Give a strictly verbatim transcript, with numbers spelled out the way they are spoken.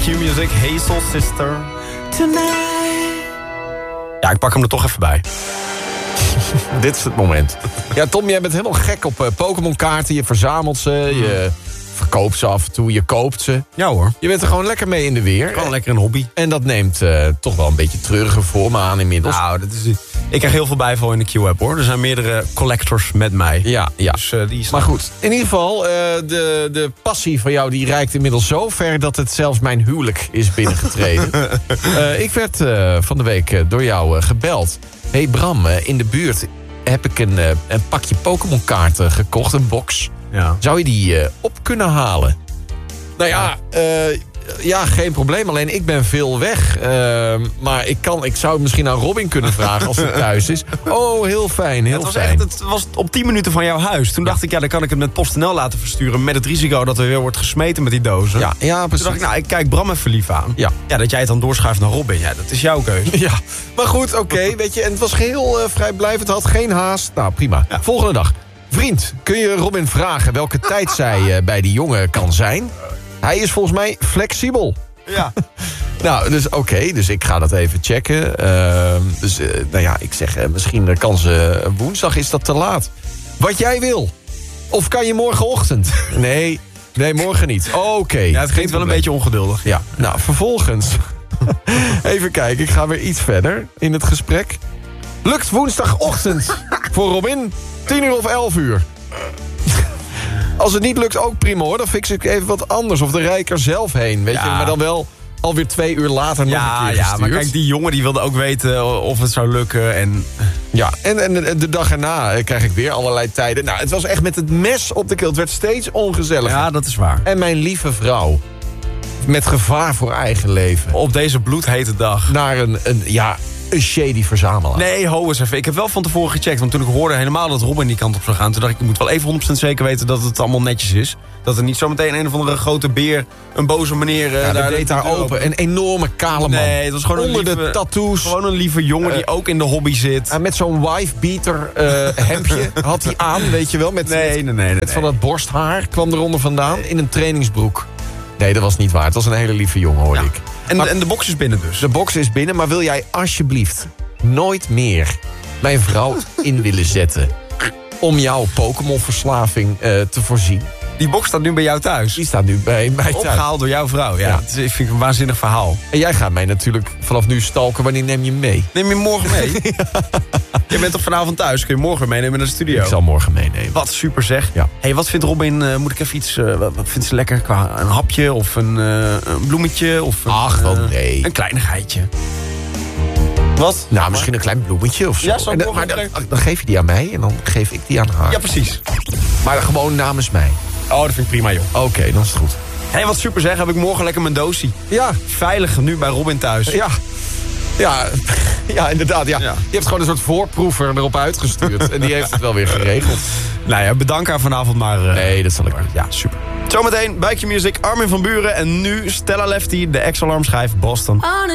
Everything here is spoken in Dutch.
Q-Music, Hazel Sister. Tonight. Ja, ik pak hem er toch even bij. Dit is het moment. Ja, Tom, jij bent helemaal gek op uh, Pokémon kaarten. Je verzamelt ze, hmm. je verkoopt ze af en toe, je koopt ze. Ja hoor. Je bent er gewoon lekker mee in de weer. Gewoon lekker een hobby. En dat neemt uh, toch wel een beetje treurige vormen aan inmiddels. Nou, dat is... Ik krijg heel veel bijval in de Q-app hoor. Er zijn meerdere collectors met mij. Ja, ja. Dus, uh, die maar goed, in ieder geval, uh, de, de passie van jou die reikt inmiddels zo ver dat het zelfs mijn huwelijk is binnengetreden. uh, ik werd uh, van de week uh, door jou uh, gebeld. Hé hey Bram, uh, in de buurt heb ik een, uh, een pakje Pokémon kaarten gekocht, een box. Ja. Zou je die uh, op kunnen halen? Nou ja, uh, ja, geen probleem. Alleen ik ben veel weg. Uh, maar ik, kan, ik zou het misschien aan Robin kunnen vragen als hij thuis is. Oh, heel fijn, heel het was fijn. Echt, het was op tien minuten van jouw huis. Toen dacht ik, ja, dan kan ik het met PostNL laten versturen. Met het risico dat er weer wordt gesmeten met die dozen. Ja, ja, precies. Toen dacht ik, nou, ik kijk Bram even lief aan. Ja. Ja, dat jij het dan doorschuift naar Robin. Ja, dat is jouw keuze. Ja, maar goed, oké. Okay, weet je, en het was geheel uh, vrijblijvend. Het had geen haast. Nou, prima. Ja. Volgende dag. Vriend, kun je Robin vragen welke tijd zij uh, bij die jongen kan zijn? Hij is volgens mij flexibel. Ja. Nou, dus oké, okay, dus ik ga dat even checken. Uh, dus, uh, nou ja, ik zeg, uh, misschien kan ze... Uh, woensdag is dat te laat. Wat jij wil. Of kan je morgenochtend? Nee, nee, morgen niet. Oké. Okay, ja, het klinkt wel een beetje ongeduldig. Ja, nou, vervolgens... even kijken, ik ga weer iets verder in het gesprek. Lukt woensdagochtend voor Robin, tien uur of elf uur. Als het niet lukt, ook prima hoor. Dan fix ik even wat anders. Of de rij ik er zelf heen, weet ja. je. Maar dan wel alweer twee uur later nog ja, een keer Ja, gestuurd. maar kijk, die jongen die wilde ook weten of het zou lukken. En... Ja, en, en de dag erna krijg ik weer allerlei tijden. Nou, het was echt met het mes op de keel. Het werd steeds ongezelliger. Ja, dat is waar. En mijn lieve vrouw, met gevaar voor eigen leven. Op deze bloedhete dag. Naar een, een ja... een shady verzamelaar. Nee, ho eens even. Ik heb wel van tevoren gecheckt. Want toen ik hoorde helemaal dat Robin die kant op zou gaan... toen dacht ik, ik moet wel even honderd procent zeker weten dat het allemaal netjes is. Dat er niet zometeen een of andere grote beer... een boze meneer... Ja, daar deed daar open. Een enorme kale man. Nee, het was gewoon onder een lieve, de tattoos. Gewoon een lieve jongen uh, die ook in de hobby zit. En met zo'n wife-beater uh, hemdje had hij aan, weet je wel. Met, nee, nee, nee, nee, met nee. van dat borsthaar kwam eronder vandaan. In een trainingsbroek. Nee, dat was niet waar. Het was een hele lieve jongen, hoorde ja. ik. En, maar, en de box is binnen dus? De box is binnen, maar wil jij alsjeblieft... nooit meer mijn vrouw in willen zetten... om jouw Pokémon-verslaving uh, te voorzien. Die box staat nu bij jou thuis? Die staat nu bij mij thuis. Opgehaald door jouw vrouw, ja. ja. Dat is, vind ik een waanzinnig verhaal. En jij gaat mij natuurlijk vanaf nu stalken. Wanneer neem je hem mee? Neem je hem morgen mee? ja. Je bent toch vanavond thuis? Kun je morgen meenemen naar de studio? Ik zal morgen meenemen. Wat super zeg. Ja. Hey, wat vindt Robin? Uh, moet ik even iets... Uh, wat vindt ze lekker? Qua een hapje of een, uh, een bloemetje? Of een, Ach, wel uh, nee. Een kleinigheidje. Wat? Nou, misschien een klein bloemetje of zo. Ja, zo en dan, maar dan, dan geef je die aan mij en dan geef ik die aan haar. Ja, precies. Maar gewoon namens mij. Oh, dat vind ik prima, joh. Oké, okay, dan is het goed. Hé, hey, wat super zeg. Heb ik morgen lekker mijn doosie. Ja. Veilig nu bij Robin thuis. Ja. Ja, ja, inderdaad. Ja. Ja. Je hebt gewoon een soort voorproever erop uitgestuurd. En die heeft het wel weer geregeld. Nou ja, bedank haar vanavond maar. Uh, nee, dat zal ik. Ja, super. Zometeen bij Q-Music, Armin van Buuren. En nu Stella Lefty, de ex-alarmschijf Boston.